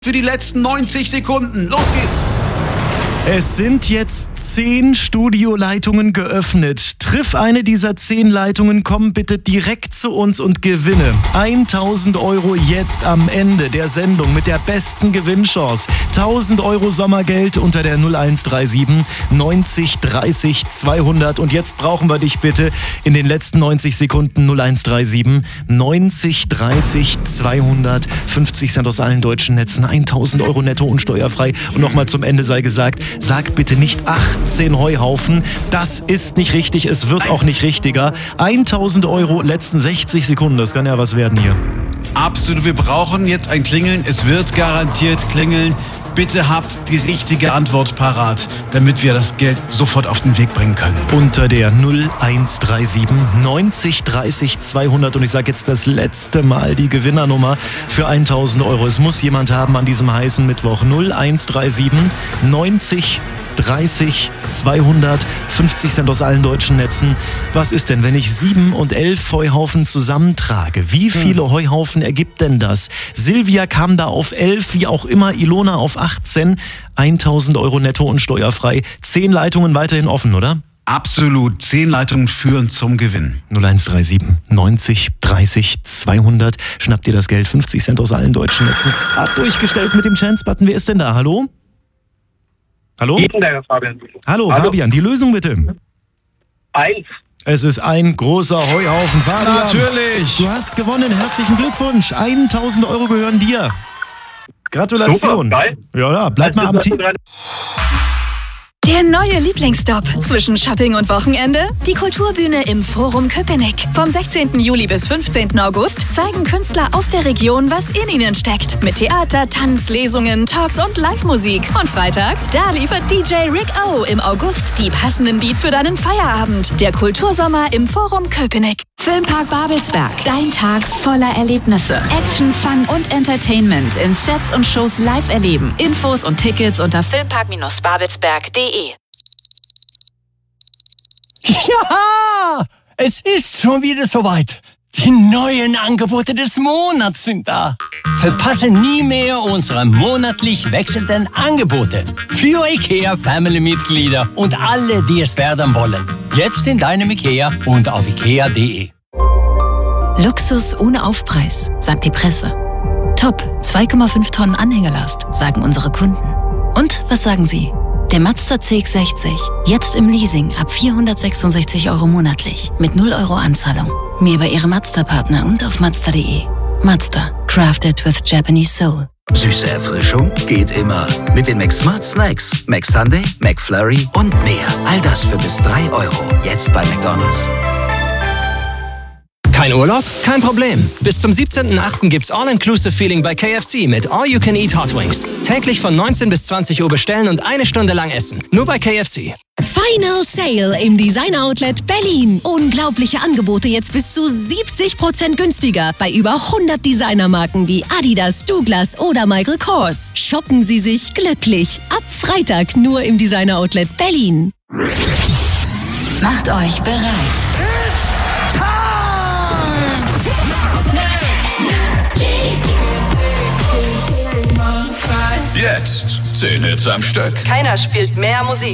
Für die letzten 90 Sekunden. Los geht's! Es sind jetzt 10 Studioleitungen geöffnet. Triff eine dieser 10 Leitungen, komm bitte direkt zu uns und gewinne 1.000 € jetzt am Ende der Sendung mit der besten Gewinnchance. 1.000 € Sommergeld unter der 0137 90 30 200. Und jetzt brauchen wir dich bitte in den letzten 90 Sekunden 0137 90 30 200. 50 Cent aus allen deutschen Netzen, 1.000 € netto und steuerfrei. Und nochmal zum Ende sei gesagt, sag bitte nicht 18 Heuhaufen. Das ist nicht richtig, es wird auch nicht richtiger. 1.000 €, letzten 60 Sekunden, das kann ja was werden hier. Absolut, wir brauchen jetzt ein Klingeln. Es wird garantiert klingeln. Bitte habt die richtige Antwort parat, damit wir das Geld sofort auf den Weg bringen können. Unter der 0137 90 30 200. Und ich sage jetzt das letzte Mal die Gewinnernummer für 1.000 €. Es muss jemand haben an diesem heißen Mittwoch. 0137 90 30 200. 50 Cent aus allen deutschen Netzen. Was ist denn, wenn ich 7 und 11 Heuhaufen zusammentrage? Wie viele Heuhaufen ergibt denn das? Silvia kam da auf 11, wie auch immer, Ilona auf 18. 1.000 € netto und steuerfrei. 10 Leitungen weiterhin offen, oder? Absolut, 10 Leitungen führen zum Gewinn. 0137 90 30 200. Schnappt ihr das Geld, 50 Cent aus allen deutschen Netzen. Hat durchgestellt mit dem Chance-Button. Wer ist denn da? Hallo? Hallo? Fabian. Hallo, Fabian, die Lösung bitte. 1. Es ist ein großer Heuhaufen. Fabian, Natürlich! du hast gewonnen. Herzlichen Glückwunsch. 1.000 € gehören dir. Gratulation. Super, geil. Ja, bleib mal am Ziel. Der neue Lieblingsstop zwischen Shopping und Wochenende? Die Kulturbühne im Forum Köpenick. Vom 16. Juli bis 15. August zeigen Künstler aus der Region, was in ihnen steckt. Mit Theater, Tanz, Lesungen, Talks und Live-Musik. Und freitags, da liefert DJ Rick O im August die passenden Beats für deinen Feierabend. Der Kultursommer im Forum Köpenick. Filmpark Babelsberg. Dein Tag voller Erlebnisse. Action, Fun und Entertainment in Sets und Shows live erleben. Infos und Tickets unter filmpark-babelsberg.de. Ja, es ist schon wieder soweit. Die neuen Angebote des Monats sind da. Verpasse nie mehr unsere monatlich wechselnden Angebote für IKEA-Family-Mitglieder und alle, die es werden wollen. Jetzt in deinem IKEA und auf ikea.de. Luxus ohne Aufpreis, sagt die Presse. Top, 2,5 Tonnen Anhängerlast, sagen unsere Kunden. Und was sagen Sie? Der Mazda CX-60, jetzt im Leasing ab 466 € monatlich, mit 0 € Anzahlung. Mehr bei Ihrem Mazda-Partner und auf Mazda.de. Mazda, crafted with Japanese soul. Süße Erfrischung geht immer. Mit den McSmart Snacks, McSunday, McFlurry und mehr. All das für bis 3 €. Jetzt bei McDonald's. Kein Urlaub? Kein Problem. Bis zum 17.08. gibt's All-Inclusive-Feeling bei KFC mit All-You-Can-Eat Hot Wings. Täglich von 19 bis 20 Uhr bestellen und 1 Stunde lang essen. Nur bei KFC. Final Sale im Designer Outlet Berlin. Unglaubliche Angebote jetzt bis zu 70% günstiger bei über 100 Designermarken wie Adidas, Douglas oder Michael Kors. Shoppen Sie sich glücklich. Ab Freitag nur im Designer Outlet Berlin. Macht euch bereit. Jetzt 10 Hits am Stück. Keiner spielt mehr Musik.